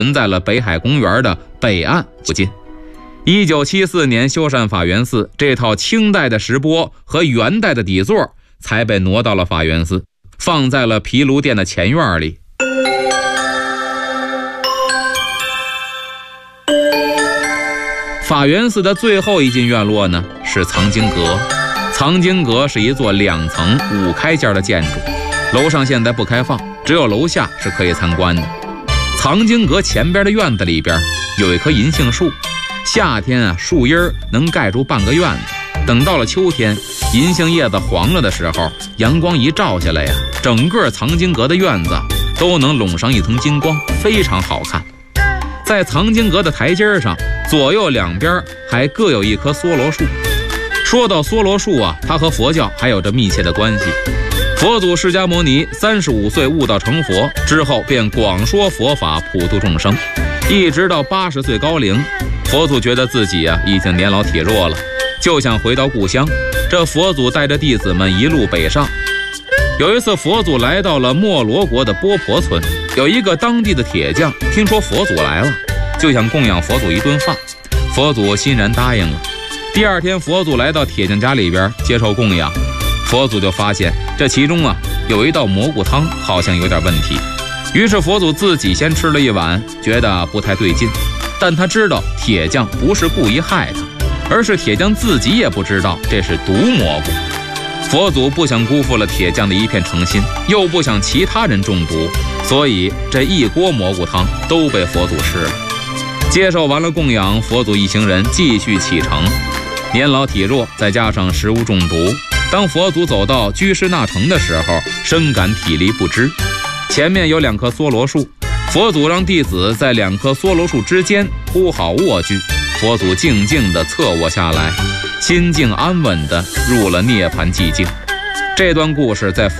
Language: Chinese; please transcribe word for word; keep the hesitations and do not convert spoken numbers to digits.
存在了北海公园的北岸附近。一九七四年修缮法源寺，这套清代的石钵和元代的底座才被挪到了法源寺，放在了毗卢殿的前院里。法源寺的最后一进院落呢，是藏经阁。藏经阁是一座两层五开间的建筑，楼上现在不开放，只有楼下是可以参观的。藏经阁前边的院子里边有一棵银杏树，夏天啊，树荫能盖住半个院子。等到了秋天，银杏叶子黄了的时候，阳光一照下来呀，整个藏经阁的院子都能笼上一层金光，非常好看。在藏经阁的台阶上，左右两边还各有一棵梭罗树。说到梭罗树啊，它和佛教还有着密切的关系。佛祖释迦牟尼三十五岁悟道成佛之后，便广说佛法，普度众生，一直到八十岁高龄。佛祖觉得自己啊已经年老体弱了，就想回到故乡。这佛祖带着弟子们一路北上。有一次，佛祖来到了莫罗国的波婆村，有一个当地的铁匠听说佛祖来了，就想供养佛祖一顿饭。佛祖欣然答应了。第二天，佛祖来到铁匠家里边接受供养，佛祖就发现这其中啊有一道蘑菇汤好像有点问题，于是佛祖自己先吃了一碗，觉得不太对劲，但他知道铁匠不是故意害他，而是铁匠自己也不知道这是毒蘑菇。佛祖不想辜负了铁匠的一片诚心，又不想其他人中毒，所以这一锅蘑菇汤都被佛祖吃了。接受完了供养，佛祖一行人继续启程。年老体弱，再加上食物中毒，当佛祖走到居士那城的时候，深感体力不支。前面有两棵梭罗树，佛祖让弟子在两棵梭罗树之间铺好卧具，佛祖静静地侧卧下来，心境安稳地入了涅槃寂静。这段故事在佛